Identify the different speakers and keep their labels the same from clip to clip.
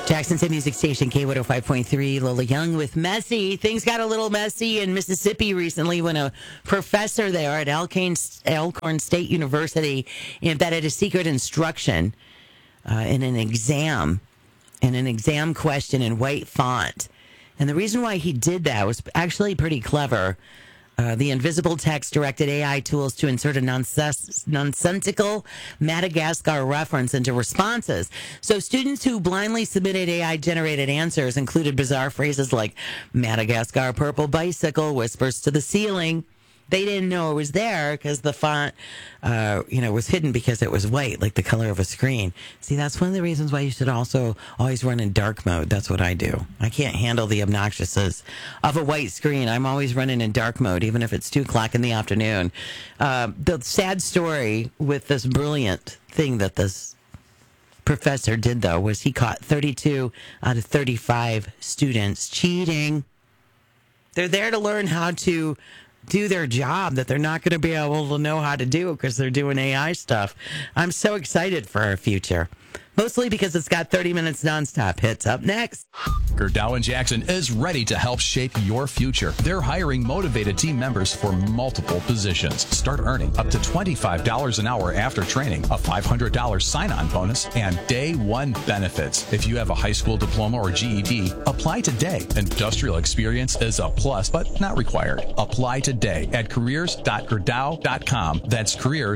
Speaker 1: Jackson City Music Station, K105.3. Lola Young with Messy. Things got a little messy in Mississippi recently when a professor there at Elkhorn State University embedded a secret instruction in an exam question in white font. And the reason why he did that was actually pretty clever. The invisible text directed AI tools to insert a nonsensical Madagascar reference into responses. So students who blindly submitted AI-generated answers included bizarre phrases like Madagascar purple bicycle whispers to the ceiling. They didn't know it was there because the font, was hidden because it was white, like the color of a screen. See, that's one of the reasons why you should also always run in dark mode. That's what I do. I can't handle the obnoxiousness of a white screen. I'm always running in dark mode, even if it's 2 o'clock in the afternoon. The sad story with this brilliant thing that this professor did, though, was he caught 32 out of 35 students cheating. They're there to learn how to do their job that they're not going to be able to know how to do because they're doing AI stuff. I'm so excited for our future. Mostly because it's got 30 minutes nonstop hits. Up next.
Speaker 2: Gerdau & Jackson is ready to help shape your future. They're hiring motivated team members for multiple positions. Start earning up to $25 an hour after training, a $500 sign-on bonus, and day one benefits. If you have a high school diploma or GED, apply today. Industrial experience is a plus, but not required. Apply today at careers.gerdau.com. That's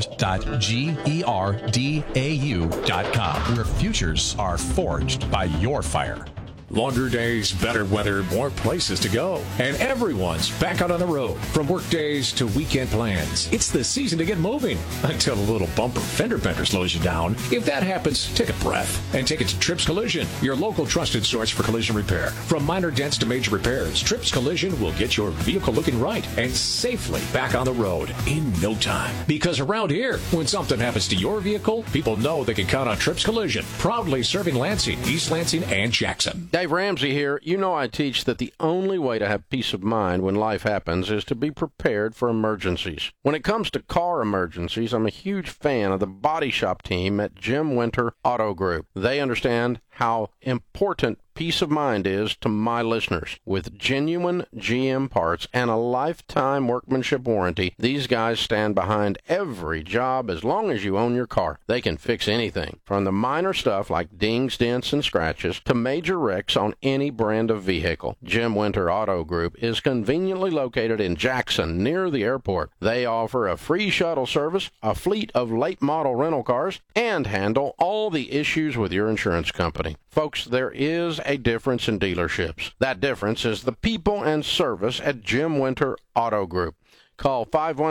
Speaker 2: careers.gerdau.com, where futures are forged by your fire.
Speaker 3: Longer days, better weather, more places to go. And everyone's back out on the road. From work days to weekend plans. It's the season to get moving. Until a little bumper fender bender slows you down. If that happens, take a breath and take it to Trips Collision, your local trusted source for collision repair. From minor dents to major repairs, Trips Collision will get your vehicle looking right and safely back on the road in no time. Because around here, when something happens to your vehicle, people know they can count on Trips Collision. Proudly serving Lansing, East Lansing, and Jackson.
Speaker 4: Dave Ramsey here. You know I teach that the only way to have peace of mind when life happens is to be prepared for emergencies. When it comes to car emergencies, I'm a huge fan of the body shop team at Jim Winter Auto Group. They understand how important peace of mind is to my listeners. With genuine GM parts and a lifetime workmanship warranty, these guys stand behind every job as long as you own your car. They can fix anything, from the minor stuff like dings, dents, and scratches to major wrecks on any brand of vehicle. Jim Winter Auto Group is conveniently located in Jackson, near the airport. They offer a free shuttle service, a fleet of late model rental cars, and handle all the issues with your insurance company. Folks, there is a difference in dealerships. That difference is the people and service at Jim Winter Auto Group. Call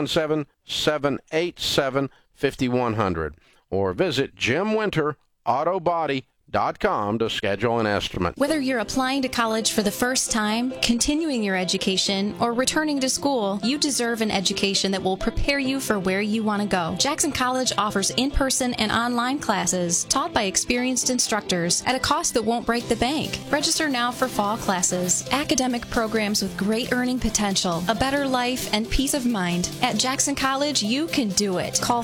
Speaker 4: 517-787-5100 or visit jimwinterautobody.com to schedule an estimate.
Speaker 5: Whether you're applying to college for the first time, continuing your education, or returning to school, you deserve an education that will prepare you for where you want to go. Jackson College offers in-person and online classes taught by experienced instructors at a cost that won't break the bank. Register now for fall classes, academic programs with great earning potential, a better life, and peace of mind. At Jackson College, you can do it. Call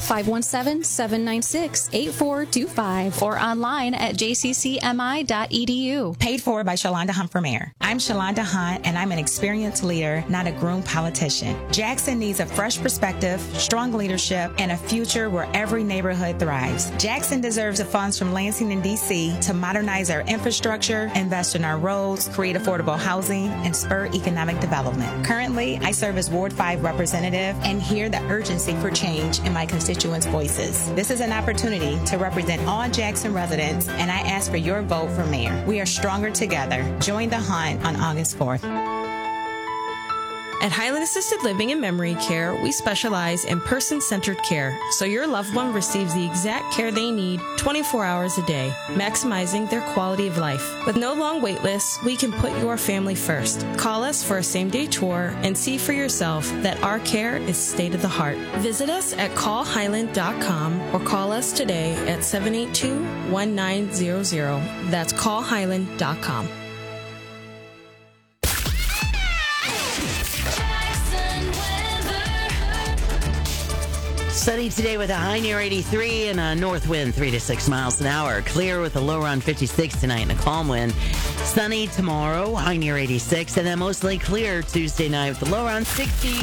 Speaker 5: 517-796-8425 or online at jccmi.edu.
Speaker 6: Paid for by Shalonda Hunt for mayor. I'm Shalonda Hunt, and I'm an experienced leader, not a groomed politician. Jackson needs a fresh perspective, strong leadership, and a future where every neighborhood thrives. Jackson deserves the funds from Lansing and D.C. to modernize our infrastructure, invest in our roads, create affordable housing, and spur economic development. Currently, I serve as Ward 5 representative and hear the urgency for change in my constituents' voices. This is an opportunity to represent all Jackson residents, and I ask for your vote for mayor. We are stronger together. Join the hunt on August 4th.
Speaker 7: At Highland Assisted Living and Memory Care, we specialize in person-centered care, so your loved one receives the exact care they need 24 hours a day, maximizing their quality of life. With no long wait lists, we can put your family first. Call us for a same-day tour and see for yourself that our care is state-of-the-art. Visit us at callhighland.com or call us today at 782-1900. That's callhighland.com.
Speaker 1: Sunny today with a high near 83 and a north wind 3 to 6 miles an hour. Clear with a low around 56 tonight and a calm wind. Sunny tomorrow, high near 86, and then mostly clear Tuesday night with a low around 60.